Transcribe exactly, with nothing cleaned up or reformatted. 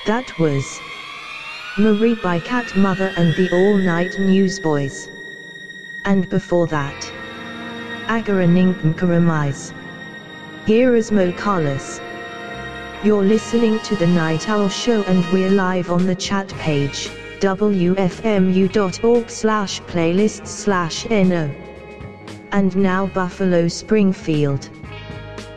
That was Marie by Cat Mother and the All Night Newsboys. And before that, Agaraninkankaramais. Erasmo Carlos. You're listening to the Night Owl Show and we're live on the chat page, w f m u dot org slash playlists slash no. And now Buffalo Springfield.